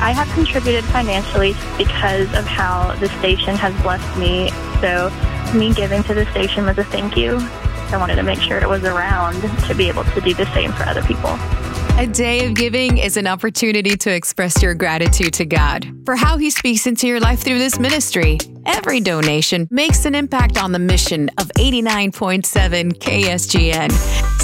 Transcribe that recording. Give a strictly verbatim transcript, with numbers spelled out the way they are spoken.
I have contributed financially because of how the station has blessed me. So me giving to the station was a thank you. I wanted to make sure it was around to be able to do the same for other people. A day of giving is an opportunity to express your gratitude to God for how He speaks into your life through this ministry. Every donation makes an impact on the mission of eighty-nine point seven K S G N.